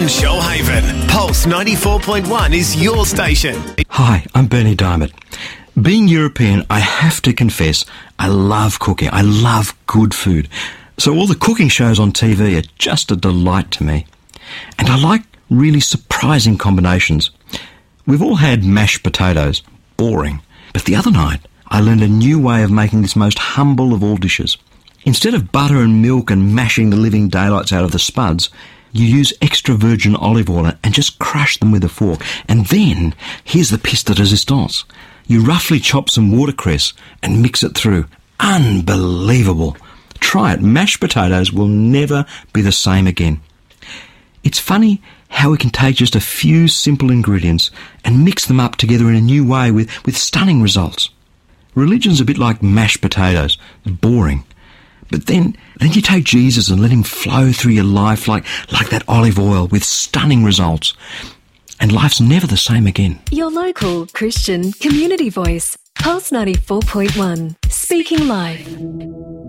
and Shoalhaven. Pulse 94.1 is your station. Hi, I'm Bernie Diamond. Being European, I have to confess, I love cooking. I love good food. So all the cooking shows on TV are just a delight to me. And I like really surprising combinations. We've all had mashed potatoes. Boring. But the other night, I learned a new way of making this most humble of all dishes. Instead of butter and milk and mashing the living daylights out of the spuds, you use extra virgin olive oil and just crush them with a fork. And then, here's the pièce de résistance. You roughly chop some watercress and mix it through. Unbelievable. Try it. Mashed potatoes will never be the same again. It's funny how we can take just a few simple ingredients and mix them up together in a new way with stunning results. Religion's a bit like mashed potatoes. It's boring. But then you take Jesus and let him flow through your life like that olive oil with stunning results. And life's never the same again. Your local Christian community voice. Pulse 94.1. Speaking Life.